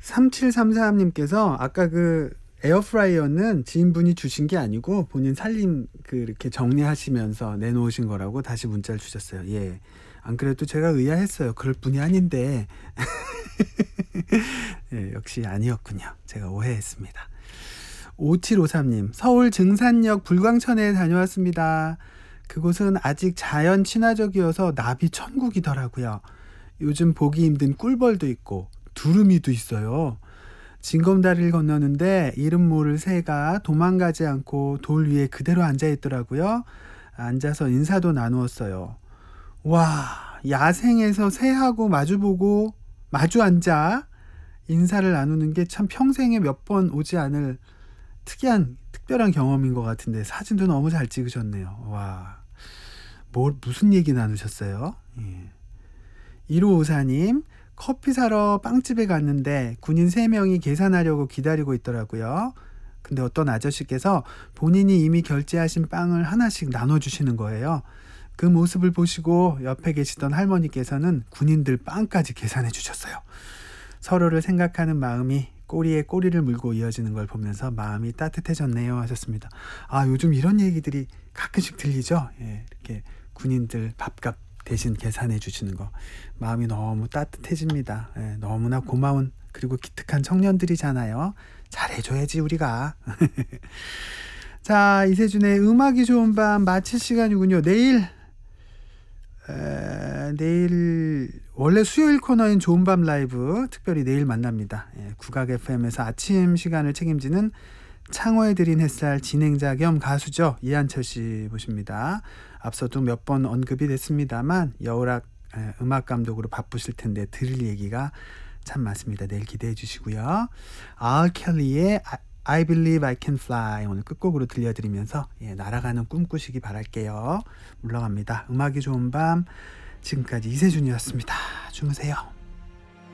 3733님께서 아까 그 에어프라이어는 지인분이 주신 게 아니고 본인 살림 이렇게 정리하시면서 내놓으신 거라고 다시 문자를 주셨어요. 예. 안 그래도 제가 의아했어요. 그럴 뿐이 아닌데. 예, 역시 아니었군요. 제가 오해했습니다. 5753님, 서울 증산역 불광천에 다녀왔습니다. 그곳은 아직 자연 친화적이어서 나비 천국이더라고요. 요즘 보기 힘든 꿀벌도 있고 두루미도 있어요. 징검다리를 건너는데 이름 모를 새가 도망가지 않고 돌 위에 그대로 앉아있더라고요. 앉아서 인사도 나누었어요. 와, 야생에서 새하고 마주보고 마주 앉아 인사를 나누는 게 참 평생에 몇 번 오지 않을 특별한 경험인 것 같은데 사진도 너무 잘 찍으셨네요. 와, 무슨 얘기 나누셨어요? 예. 1554님, 커피 사러 빵집에 갔는데 군인 3명이 계산하려고 기다리고 있더라고요. 근데 어떤 아저씨께서 본인이 이미 결제하신 빵을 하나씩 나눠주시는 거예요. 그 모습을 보시고 옆에 계시던 할머니께서는 군인들 빵까지 계산해 주셨어요. 서로를 생각하는 마음이 꼬리에 꼬리를 물고 이어지는 걸 보면서 마음이 따뜻해졌네요 하셨습니다. 아, 요즘 이런 얘기들이 가끔씩 들리죠. 예, 이렇게 군인들 밥값 대신 계산해 주시는 거 마음이 너무 따뜻해집니다. 예, 너무나 고마운 그리고 기특한 청년들이잖아요. 잘해줘야지 우리가. 자, 이세준의 음악이 좋은 밤 마칠 시간이군요. 내일 원래 수요일 코너인 좋은 밤 라이브 특별히 내일 만납니다. 예, 국악 FM에서 아침 시간을 책임지는 창호에 드린 햇살 진행자 겸 가수죠. 이한철 씨 모십니다. 앞서도 몇 번 언급이 됐습니다만 여우락 음악 감독으로 바쁘실 텐데 들을 얘기가 참 많습니다. 내일 기대해 주시고요. R. 켈리의 I Believe I Can Fly 오늘 끝곡으로 들려드리면서 날아가는 꿈 꾸시기 바랄게요. 물러갑니다. 음악이 좋은 밤 지금까지 이세준이었습니다. 주무세요.